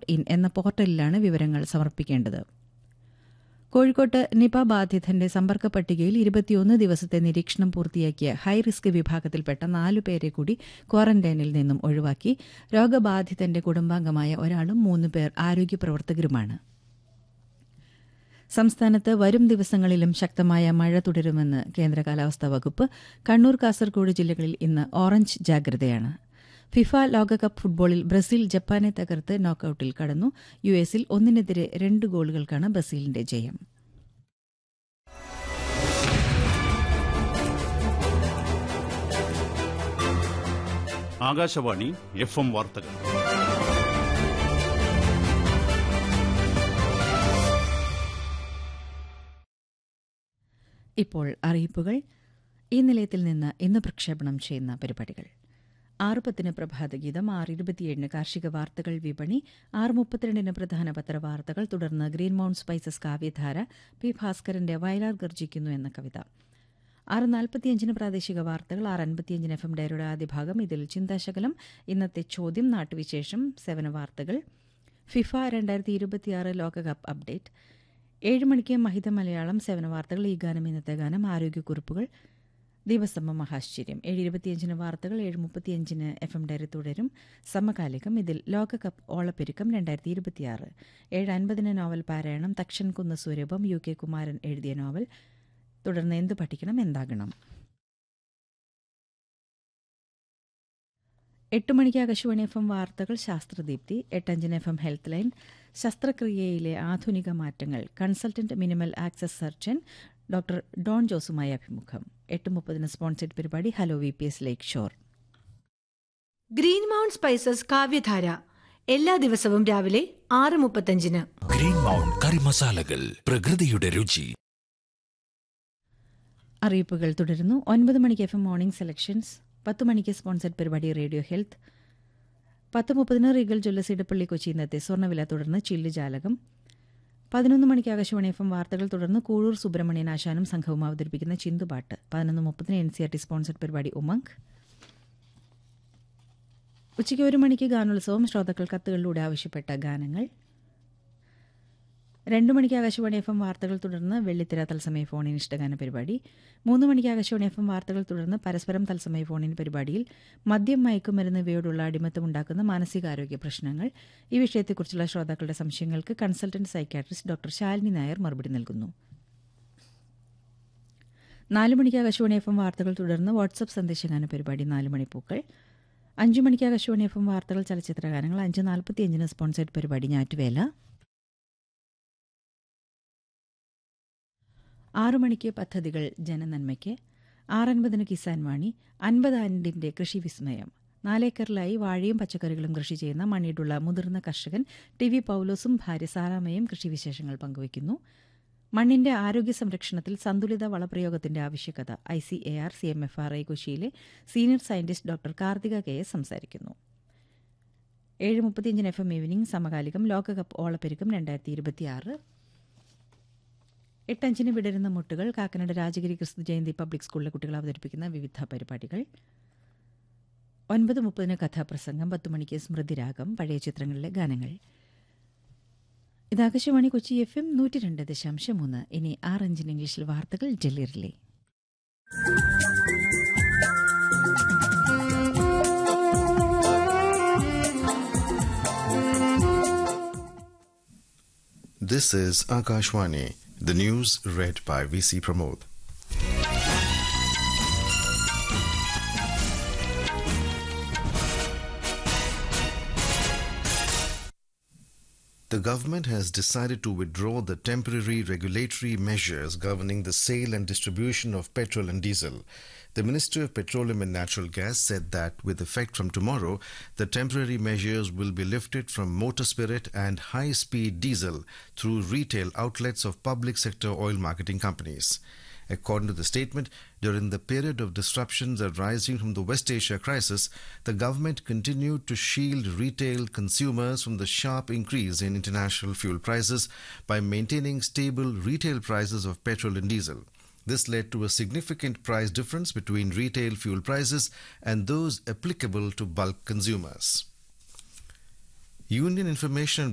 .in എന്ന പോർട്ടലിലാണ് വിവരങ്ങൾ സമർപ്പിക്കേണ്ടത്. കോഴിക്കോട്ട് നിപ ബാധിതന്റെ സമ്പർക്ക പട്ടികയിൽ 21 ദിവസത്തെ നിരീക്ഷണം പൂർത്തിയാക്കിയ ഹൈറിസ്ക് വിഭാഗത്തിൽപ്പെട്ട 4 പേരെ കൂടി ക്വാറന്റൈനിൽ നിന്നും ഒഴിവാക്കി. രോഗബാധിതന്റെ കുടുംബാംഗമായ ഒരാളും 3 പേർ ആരോഗ്യ പ്രവർത്തകരുമാണ്. സംസ്ഥാനത്ത് വരും ദിവസങ്ങളിലും ശക്തമായ മഴ തുടരുമെന്ന് കേന്ദ്ര കാലാവസ്ഥാ വകുപ്പ്. കണ്ണൂർ, കാസർഗോഡ് ജില്ലകളിൽ ഇന്ന് ഓറഞ്ച് ജാഗ്രതയാണ്. ഫിഫ ലോകകപ്പ് ഫുട്ബോളിൽ ബ്രസീൽ ജപ്പാനെ തകർത്ത് നോക്കൌട്ടിൽ കടന്നു. യുഎസിൽ 1-2 ഗോളുകൾക്കാണ് ബ്രസീലിന്റെ ജയം. ആകാശവാണി FM വാർത്തകൾ. ഇപ്പോൾ അറിയിപ്പുകൾ. ഈ നിലയത്തിൽ നിന്ന് ഇന്ന് പ്രക്ഷേപണം ചെയ്യുന്ന പരിപാടികൾ: 6:10 പ്രഭാതഗീതം, 6:27 കാർഷിക വാർത്തകൾ വിപണി, 6:32 പ്രധാന പത്രവാർത്തകൾ, തുടർന്ന് ഗ്രീൻ മൗണ്ട് സ്പൈസസ് കാവ്യധാര, പി ഭാസ്കരന്റെ വയലാർ ഗർജിക്കുന്നു എന്ന കവിത, 6:45 പ്രാദേശിക വാർത്തകൾ, 6:55 FM ഡയറിയുടെ ആദ്യ ഭാഗം. ഇതിൽ ചിന്താശകലം, ഇന്നത്തെ ചോദ്യം, നാട്ടുവിശേഷം, സേവന വാർത്തകൾ, ഫിഫ 2026 ലോകകപ്പ് അപ്ഡേറ്റ്. 7 മണിക്ക് മഹിത മലയാളം സേവന വാർത്തകൾ, ഈ ഗാനം ഇന്നത്തെ ഗാനം, ആരോഗ്യക്കുറിപ്പുകൾ, ദിവസമ്മ മഹാശ്ചര്യം. 7:25 വാർത്തകൾ, 7:35 FM ഡയറി തുടരും. സമകാലികം, ഇതിൽ ലോകകപ്പ് ഓളപ്പെരുക്കം 2026. 7:50 നോവൽ പാരായണം, തക്ഷൻ കുന്ന് സൂര്യഭം, UK കുമാരൻ എഴുതിയ നോവൽ. തുടർന്ന് എന്തു പഠിക്കണം എന്താകണം. 8 മണിക്ക് ആകാശവാണി FM വാർത്തകൾ, ശാസ്ത്രദീപ്തി. 8:05 FM ഹെൽത്ത് ലൈൻ, ശസ്ത്രക്രിയയിലെ ആധുനിക മാറ്റങ്ങൾ, consultant minimal access surgeon doctor Don ജോസുമായി അഭിമുഖം. 8:30 സ്പോൺസേഡ് പരിപാടി ഹലോ VPS ലേക്ക് ഷോർ. ഗ്രീൻ മൗണ്ട് സ്പൈസസ് കാവ്യധാര എല്ലാ ദിവസവും രാവിലെ 6:35. ഗ്രീൻ മൗണ്ട് കറി മസാലകൾ, പ്രകൃതിയുടെ രുചി. അറിയിപ്പുകൾ തുടരുന്നു. 9 മണിക്ക് FM മോർണിംഗ് സെലക്ഷൻസ്. 10 മണിക്ക് സ്പോൺസേഡ് പരിപാടി radio health. 10:30 Regal jewellers Edappally Kochi ഇന്നത്തെ സ്വർണ്ണവില, തുടർന്ന് ചില്ല് ജാലകം. 11 മണിക്ക് ആകാശവാണി FM വാർത്തകൾ, തുടർന്ന് കൂഴൂർ സുബ്രഹ്മണ്യൻ ആശാനും സംഘവും അവതരിപ്പിക്കുന്ന ചിന്തുപാട്ട്. 11:30 NCERT സ്പോൺസർഡ് പരിപാടി ഉമംഗ്. ഉച്ചയ്ക്ക് 1 മണിക്ക് ഗാനോത്സവം, ശ്രോതാക്കൾ കത്തുകളിലൂടെ ആവശ്യപ്പെട്ട ഗാനങ്ങൾ. 2 മണിക്ക് ആകാശവാണി FM വാർത്തകൾ, തുടർന്ന് വെള്ളിത്തിര തത്സമയ ഫോണിൻ ഇഷ്ടഗാന പരിപാടി. 3 മണിക്ക് ആകാശവാണി FM വാർത്തകൾ, തുടർന്ന് പരസ്പരം തത്സമയ ഫോണിൻ പരിപാടിയിൽ മദ്യം, മയക്കുമരുന്ന് ഇവയോടുള്ള അടിമത്തം ഉണ്ടാക്കുന്ന മാനസികാരോഗ്യ പ്രശ്നങ്ങൾ, ഈ വിഷയത്തെക്കുറിച്ചുള്ള ശ്രോതാക്കളുടെ സംശയങ്ങൾക്ക് consultant psychiatrist doctor Shalini Nair മറുപടി നൽകുന്നു. 4 മണിക്ക് ആകാശവാണി FM വാർത്തകൾ, തുടർന്ന് വാട്സ്ആപ്പ് സന്ദേശഗാന പരിപാടി 4 മണിപ്പൂക്കൾ. 5 മണിക്ക് ആകാശവാണി FM വാർത്തകൾ, ചലച്ചിത്രഗാനങ്ങൾ. 5:45 സ്പോൺസേഡ് പരിപാടി ഞാറ്റുവേല. 6 മണിക്ക് പദ്ധതികൾ ജനനന്മയ്ക്ക്. 6:50 കിസാൻ വാണി. 50 ആണ്ടിന്റെ കൃഷി വിസ്മയം. 4 ഏക്കറിലായി വാഴയും പച്ചക്കറികളും കൃഷി ചെയ്യുന്ന മണിയിടുള്ള മുതിർന്ന കർഷകൻ TV പൌലോസും ഭാര്യ സാറാമയും കൃഷിവിശേഷങ്ങൾ പങ്കുവയ്ക്കുന്നു. മണ്ണിന്റെ ആരോഗ്യ സംരക്ഷണത്തിൽ സന്തുലിത വളപ്രയോഗത്തിന്റെ ആവശ്യകത, ICAR CMFRI കൊച്ചിയിലെ senior scientist doctor Karthika KS സംസാരിക്കുന്നു. 7:35 FM ഈവനിംഗ് സമകാലികം, ലോകകപ്പ് ഓളപ്പെരുക്കം 2026. 8:05 വിടരുന്ന മുട്ടുകൾ, കാക്കനാട് രാജഗിരി ക്രിസ്തു ജയന്തി പബ്ലിക് സ്കൂളിലെ കുട്ടികൾ അവതരിപ്പിക്കുന്ന വിവിധ പരിപാടികൾ. 9:30 കഥാപ്രസംഗം. 10 മണിക്ക് സ്മൃതിരാഗം, പഴയ ചിത്രങ്ങളിലെ ഗാനങ്ങൾ. ഇത് ആകാശവാണി കൊച്ചി FM 102.3. ഇനി 6:05 ഇംഗ്ലീഷിൽ വാർത്തകൾ Delhi relay. This is Akashwani. The news read by VC Pramod. The government has decided to withdraw the temporary regulatory measures governing the sale and distribution of petrol and diesel. The Ministry of Petroleum and Natural Gas said that with effect from tomorrow, the temporary measures will be lifted from motor spirit and high-speed diesel through retail outlets of public sector oil marketing companies. According to the statement, during the period of disruptions arising from the West Asia crisis, the government continued to shield retail consumers from the sharp increase in international fuel prices by maintaining stable retail prices of petrol and diesel. This led to a significant price difference between retail fuel prices and those applicable to bulk consumers. Union Information